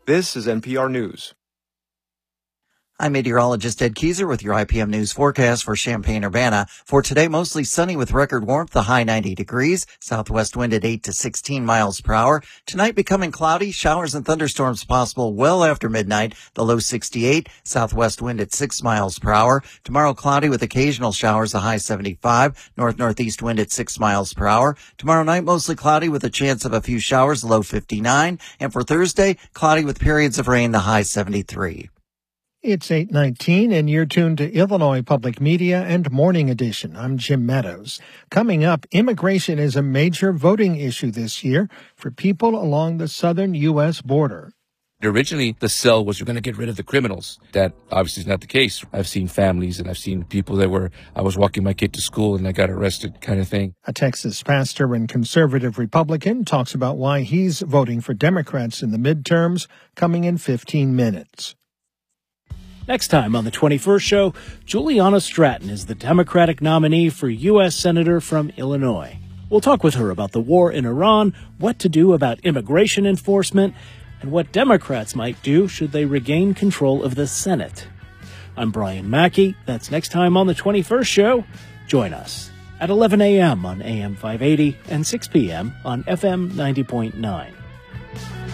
This is NPR News. I'm meteorologist Ed Keyser with your IPM News forecast for Champaign-Urbana. For today, mostly sunny with record warmth, the high 90 degrees. Southwest wind at 8 to 16 miles per hour. Tonight becoming cloudy, showers and thunderstorms possible well after midnight, the low 68. Southwest wind at 6 miles per hour. Tomorrow cloudy with occasional showers, the high 75. North-northeast wind at 6 miles per hour. Tomorrow night mostly cloudy with a chance of a few showers, low 59. And for Thursday, cloudy with periods of rain, the high 73. It's 8:19 and you're tuned to Illinois Public Media and Morning Edition. I'm Jim Meadows. Coming up, immigration is a major voting issue this year for people along the southern U.S. border. Originally, the sell was you're going to get rid of the criminals. That obviously is not the case. I've seen families and I've seen people I was walking my kid to school and I got arrested kind of thing. A Texas pastor and conservative Republican talks about why he's voting for Democrats in the midterms, coming in 15 minutes. Next time on the 21st show, Juliana Stratton is the Democratic nominee for U.S. Senator from Illinois. We'll talk with her about the war in Iran, what to do about immigration enforcement, and what Democrats might do should they regain control of the Senate. I'm Brian Mackey. That's next time on the 21st show. Join us at 11 a.m. on AM 580 and 6 p.m. on FM 90.9.